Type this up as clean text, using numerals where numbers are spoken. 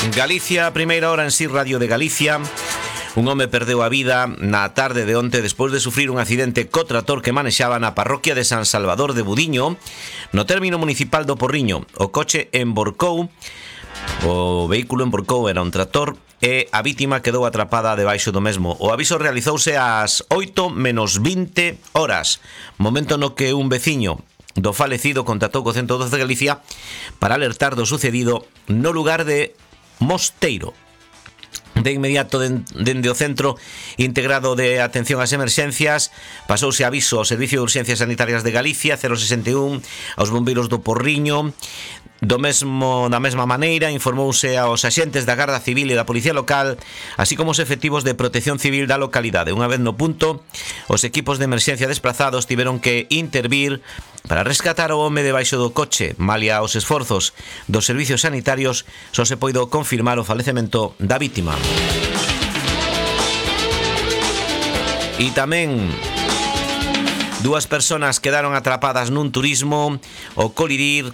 Galicia, primeira hora en Si Radio de Galicia. Un home perdeu a vida na tarde de onte despois de sufrir un accidente co trator que manexaba na parroquia de San Salvador de Budiño, no término municipal do Porriño. O coche emborcou, o vehículo emborcou, era un trator, e a vítima quedou atrapada debaixo do mesmo. O aviso realizouse ás 8:20 horas, momento no que un veciño do falecido contactou co 112 de Galicia para alertar do sucedido no lugar de Mosteiro. De inmediato, dende o Centro Integrado de Atención ás Emerxencias, pasouse aviso ao Servicio de Urxencias Sanitarias de Galicia 061, aos bombeiros do Porriño. Da mesma maneira, informouse aos axentes da Garda Civil e da Policía Local, así como os efectivos de Protección Civil da localidade. Unha vez no punto, os equipos de emerxencia desprazados tiveron que intervir para rescatar o home debaixo do coche. Malia os esforzos dos servicios sanitarios, só se poido confirmar o falecemento da vítima. E tamén dúas persoas quedaron atrapadas nun turismo. O colidir